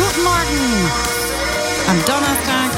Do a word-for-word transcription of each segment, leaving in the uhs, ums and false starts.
Guten Morgen am Donnerstag.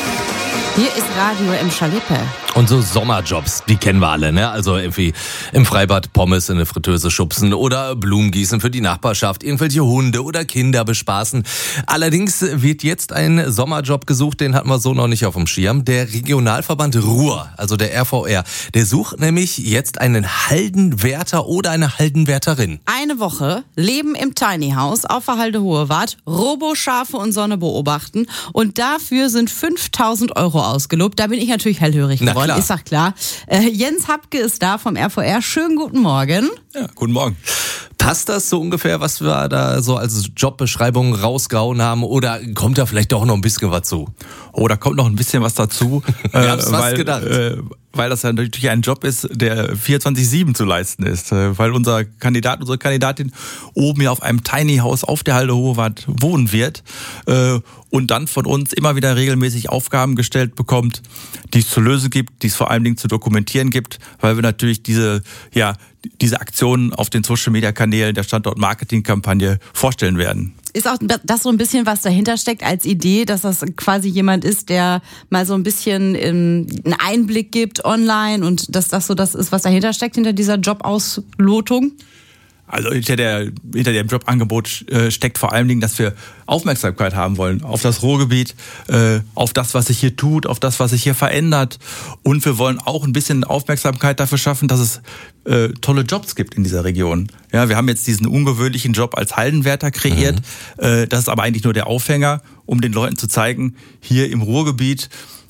Hier ist Radio im Schalippe. Und so Sommerjobs, die kennen wir alle, ne? Also irgendwie im Freibad Pommes in eine Fritteuse schubsen oder Blumen gießen für die Nachbarschaft, irgendwelche Hunde oder Kinder bespaßen. Allerdings wird jetzt ein Sommerjob gesucht, den hatten wir so noch nicht auf dem Schirm. Der Regionalverband Ruhr, also der R V R, der sucht nämlich jetzt einen Haldenwärter oder eine Haldenwärterin. Eine Woche Leben im Tiny House auf der Halde Hohewart, Roboschafe und Sonne beobachten und dafür sind fünftausend Euro ausgelobt. Da bin ich natürlich hellhörig geworden. Klar. Ist doch klar. Äh, Jens Hapke ist da vom R V R. Schönen guten Morgen. Ja, guten Morgen. Passt das so ungefähr, was wir da so als Jobbeschreibung rausgehauen haben? Oder kommt da vielleicht doch noch ein bisschen was zu? Oh, da kommt noch ein bisschen was dazu. Wir äh, haben es fast weil, gedacht. Äh, weil das ja natürlich ein Job ist, der vierundzwanzig sieben zu leisten ist. Äh, weil unser Kandidat, unsere Kandidatin oben ja auf einem Tiny House auf der Halde Hohewart wohnen wird. Äh, und dann von uns immer wieder regelmäßig Aufgaben gestellt bekommt, die es zu lösen gibt, die es vor allen Dingen zu dokumentieren gibt, weil wir natürlich diese, ja, diese Aktionen auf den Social-Media-Kanälen der Standort-Marketing-Kampagne vorstellen werden. Ist auch das so ein bisschen, was dahinter steckt als Idee, dass das quasi jemand ist, der mal so ein bisschen ähm, einen Einblick gibt online und dass das so das ist, was dahinter steckt, hinter dieser Jobauslotung? Also hinter, der, hinter dem Jobangebot äh, steckt vor allen Dingen, dass wir Aufmerksamkeit haben wollen auf das Ruhrgebiet, äh, auf das, was sich hier tut, auf das, was sich hier verändert. Und wir wollen auch ein bisschen Aufmerksamkeit dafür schaffen, dass es äh, tolle Jobs gibt in dieser Region. Ja, wir haben jetzt diesen ungewöhnlichen Job als Haldenwärter kreiert. Mhm. Äh, das ist aber eigentlich nur der Aufhänger, um den Leuten zu zeigen, hier im Ruhrgebiet,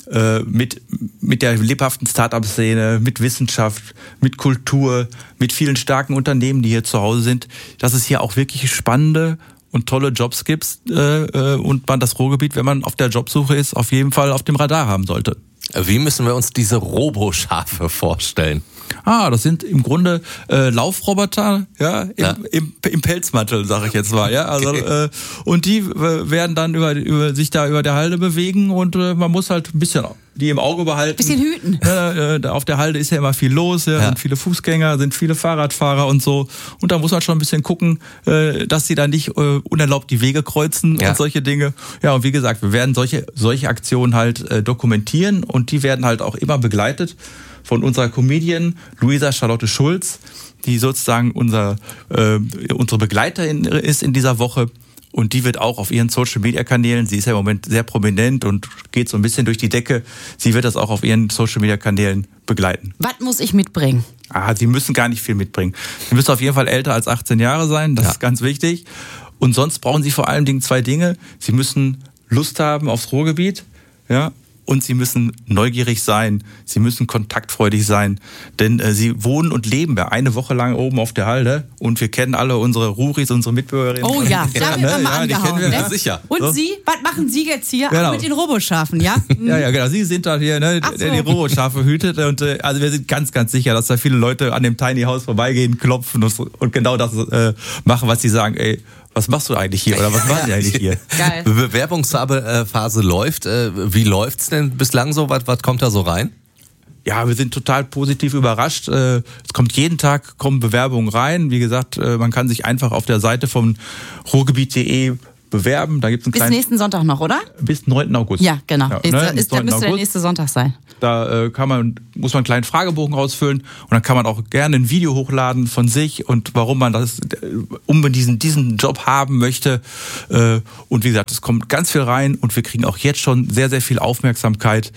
mit mit der lebhaften Start-up-Szene, mit Wissenschaft, mit Kultur, mit vielen starken Unternehmen, die hier zu Hause sind, dass es hier auch wirklich spannende und tolle Jobs gibt äh, und man das Ruhrgebiet, wenn man auf der Jobsuche ist, auf jeden Fall auf dem Radar haben sollte. Wie müssen wir uns diese Roboschafe vorstellen? Ah, das sind im Grunde äh, Laufroboter, ja, im, ja. im, im Pelzmantel, sage ich jetzt mal, ja. Also okay. äh, und die äh, werden dann über, über sich da über der Halde bewegen und äh, man muss halt ein bisschen die im Auge behalten. Bisschen hüten. Ja, äh, auf der Halde ist ja immer viel los, ja, ja. Sind viele Fußgänger, sind viele Fahrradfahrer und so. Und da muss man schon ein bisschen gucken, äh, dass sie da nicht äh, unerlaubt die Wege kreuzen ja. und solche Dinge. Ja, und wie gesagt, wir werden solche solche Aktionen halt äh, dokumentieren und die werden halt auch immer begleitet von unserer Comedian Luisa Charlotte Schulz, die sozusagen unser, äh, unsere Begleiterin ist in dieser Woche. Und die wird auch auf ihren Social-Media-Kanälen, sie ist ja im Moment sehr prominent und geht so ein bisschen durch die Decke, sie wird das auch auf ihren Social-Media-Kanälen begleiten. Was muss ich mitbringen? Ah, Sie müssen gar nicht viel mitbringen. Sie müssen auf jeden Fall älter als achtzehn Jahre sein, das ja. ist ganz wichtig. Und sonst brauchen Sie vor allen Dingen zwei Dinge. Sie müssen Lust haben aufs Ruhrgebiet, ja. Und sie müssen neugierig sein, sie müssen kontaktfreudig sein, denn äh, sie wohnen und leben ja eine Woche lang oben auf der Halde und wir kennen alle unsere Ruris, unsere Mitbürgerinnen. Oh ja, da wird man mal ja, angehauen. Wir, ne? ja, sicher. Und so. Sie, was machen Sie jetzt hier? Genau. Ach, mit den Roboschafen, ja? ja, ja, genau. Sie sind da hier, ne, so. der die Roboschafe hütet und äh, also wir sind ganz, ganz sicher, dass da viele Leute an dem Tiny House vorbeigehen, klopfen und, und genau das äh, machen, was sie sagen, ey, was machst du eigentlich hier oder was machen die eigentlich hier? Geil. Bewerbungsphase läuft. Wie läuft's denn bislang so? Was, was kommt da so rein? Ja, wir sind total positiv überrascht. Es kommt jeden Tag kommen Bewerbungen rein. Wie gesagt, man kann sich einfach auf der Seite von ruhrgebiet punkt de bewerben. Da gibt's einen bis kleinen, nächsten Sonntag noch, oder? Bis neunten August. Ja, genau. Ja, ne? ist, da müsste der nächste Sonntag sein. Da äh, kann man, muss man einen kleinen Fragebogen rausfüllen und dann kann man auch gerne ein Video hochladen von sich und warum man das unbedingt diesen, diesen Job haben möchte. Äh, und wie gesagt, es kommt ganz viel rein und wir kriegen auch jetzt schon sehr, sehr viel Aufmerksamkeit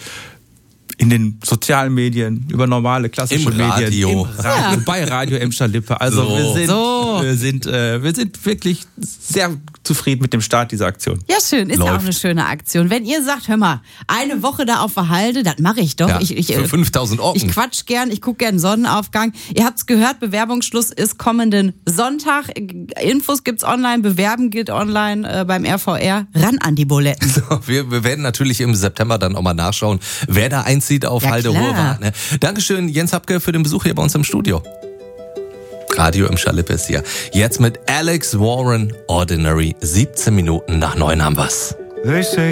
in den sozialen Medien, über normale klassische Im Radio. Medien, im Radio, ja. bei Radio im Schalippe. Also so. wir sind, so. wir sind, äh, wir sind wirklich sehr zufrieden mit dem Start dieser Aktion. Ja, schön, ist Läuft. ja auch eine schöne Aktion. Wenn ihr sagt, hör mal, eine Woche da auf der Halde, das mache ich doch. Ja, ich, ich, für fünftausend Euro. Ich quatsch gern, ich gucke gern Sonnenaufgang. Ihr habt's gehört, Bewerbungsschluss ist kommenden Sonntag. Infos gibt's online, Bewerben geht online äh, beim R V R. Ran an die Buletten. So, wir, wir werden natürlich im September dann auch mal nachschauen, wer da einzieht auf Ja, Halde klar. Hohewart. Ne? Dankeschön, Jens Hapke, für den Besuch hier bei uns im Studio. Radio im Schalippe ist hier. Jetzt mit Alex Warren, Ordinary. siebzehn Minuten nach neun haben wir's.